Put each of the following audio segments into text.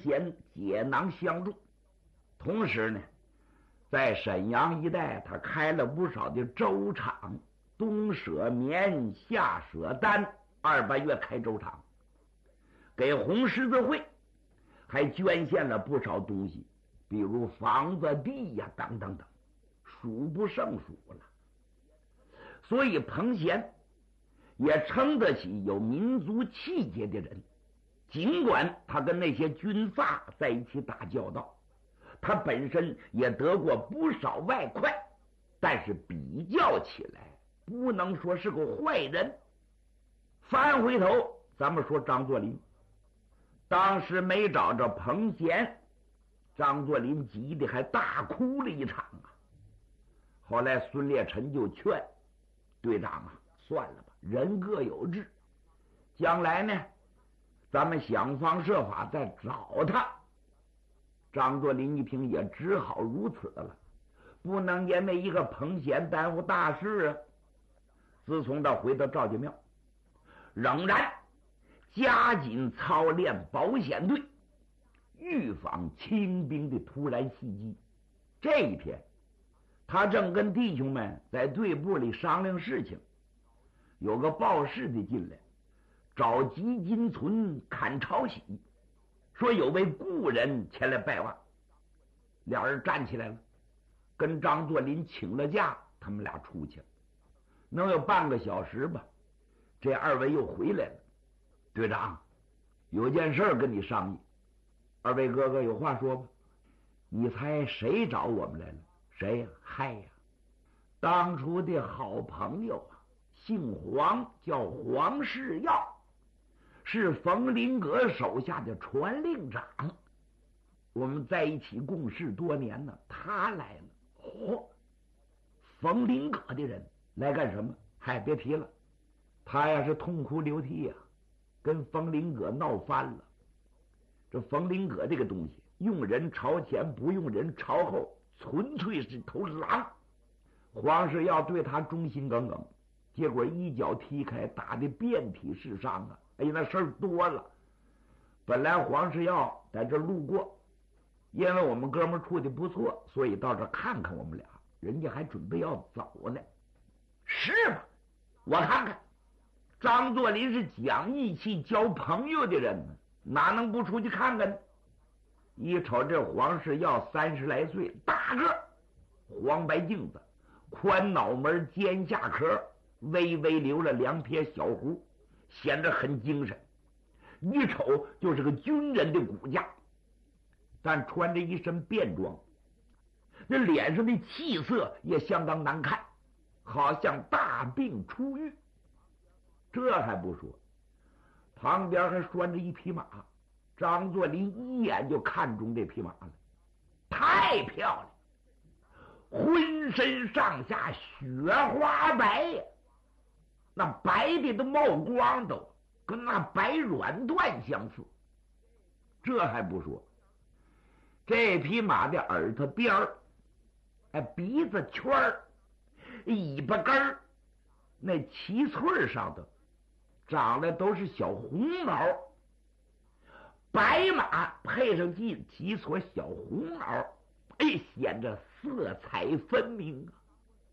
贤解囊相助，同时呢，在沈阳一带，他开了不少的粥厂，东舍棉，下舍单，2、8月开粥厂，给红十字会还捐献了不少东西，比如房子、地呀，等等等，数不胜数了。所以彭贤也称得起有民族气节的人。尽管他跟那些军阀在一起打交道，他本身也得过不少外快，但是比较起来不能说是个坏人。翻回头咱们说张作霖，当时没找着彭贤，张作霖急得还大哭了一场啊。后来孙烈臣就劝队长啊，算了吧，人各有志，将来呢咱们想方设法再找他。张作霖一听也只好如此了，不能因为一个彭贤耽误大事啊。自从他回到赵家庙，仍然加紧操练保险队，预防清兵的突然袭击。这一天他正跟弟兄们在队部里商量事情，有个报事的进来找吉金存看朝喜，说有位故人前来拜望。俩人站起来了，跟张作霖请了假，他们俩出去了。能有半个小时吧，这2位又回来了。队长，有件事跟你商议。2位哥哥有话说吧。你猜谁找我们来了？谁呀？嗨呀，当初的好朋友啊，姓黄，叫黄世耀，是冯林阁手下的传令长。我们在一起共事多年呢，他来了。嚯，冯林阁的人来干什么？嗨，别提了，他呀是痛哭流涕呀，跟冯林阁闹翻了。这冯林阁这个东西，用人朝前，不用人朝后，纯粹是头狼。黄世耀对他忠心耿耿，结果一脚踢开，打得遍体是伤啊！哎呀，那事儿多了。本来黄世耀在这路过，因为我们哥们处的不错，所以到这看看我们俩，人家还准备要走呢。是吗？我看看，张作霖是讲义气、交朋友的人呢，哪能不出去看看呢？一瞅这黄世耀30来岁，大个，黄白镜子，宽脑门，尖下壳，微微留了2撇小胡，显得很精神，一瞅就是个军人的骨架，但穿着一身便装，那脸上的气色也相当难看，好像大病初愈。这还不说，旁边还拴着一匹马，张作霖一眼就看中这匹马了，太漂亮，浑身上下雪花白呀，那白的都冒光，都跟那白软缎相似。这还不说，这匹马的耳朵边儿、鼻子圈儿、尾巴根儿，那旗穗上头长的都是小红毛，白马配上几撮小红毛，显得色彩分明啊。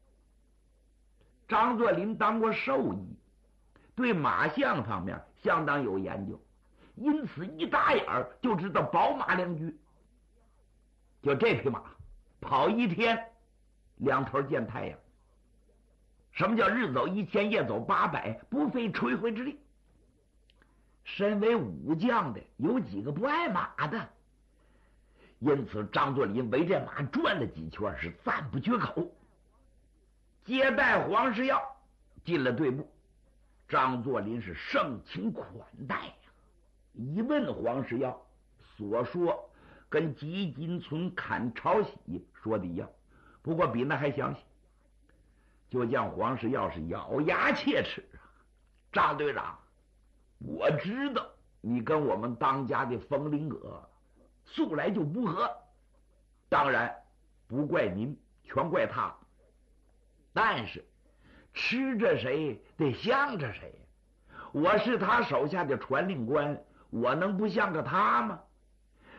张作霖当过兽医，对马相方面相当有研究，因此一打眼就知道宝马2句。就这匹马跑1天2头见太阳。什么叫日走1000，夜走800，不费吹灰之力？身为武将的，有几个不爱马的？因此张作霖围这马转了几圈，是赞不绝口。接待黄世耀进了队部，张作霖是盛情款待呀。一问黄世耀，所说跟吉金存砍朝喜说的一样，不过比那还详细。就见黄世耀是咬牙切齿啊，张队长，我知道你跟我们当家的冯林阁素来就不和，当然不怪您，全怪他。但是吃着谁得向着谁，我是他手下的传令官，我能不向着他吗？